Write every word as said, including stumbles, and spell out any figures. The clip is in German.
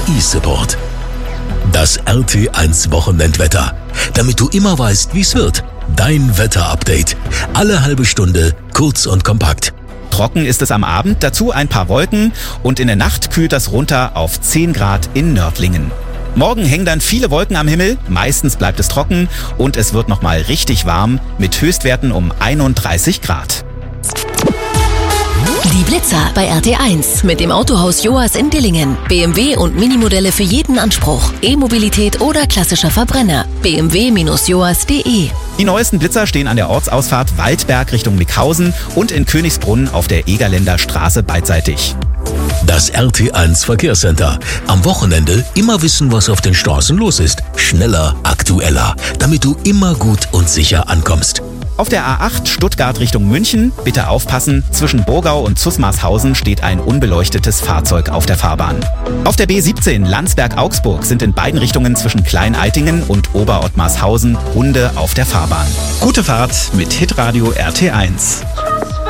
eSupport. Das R T eins Wochenendwetter. Damit du immer weißt, wie's wird. Dein Wetterupdate. Alle halbe Stunde, kurz und kompakt. Trocken ist es am Abend, dazu ein paar Wolken und in der Nacht kühlt das runter auf zehn Grad in Nördlingen. Morgen hängen dann viele Wolken am Himmel, meistens bleibt es trocken und es wird nochmal richtig warm mit Höchstwerten um einunddreißig Grad. Die Blitzer bei R T eins mit dem Autohaus Joas in Dillingen. B M W und Minimodelle für jeden Anspruch. E-Mobilität oder klassischer Verbrenner. b m w Bindestrich joas punkt de. Die neuesten Blitzer stehen an der Ortsausfahrt Waldberg Richtung Mickhausen und in Königsbrunn auf der Egerländer Straße beidseitig. Das R T eins Verkehrscenter. Am Wochenende immer wissen, was auf den Straßen los ist. Schneller, aktueller, damit du immer gut und sicher ankommst. Auf der A acht Stuttgart Richtung München, bitte aufpassen, zwischen Burgau und Zusmarshausen steht ein unbeleuchtetes Fahrzeug auf der Fahrbahn. Auf der B siebzehn Landsberg-Augsburg sind in beiden Richtungen zwischen Klein-Eitingen und Oberottmarshausen Hunde auf der Fahrbahn. Gute Fahrt mit Hitradio R T eins.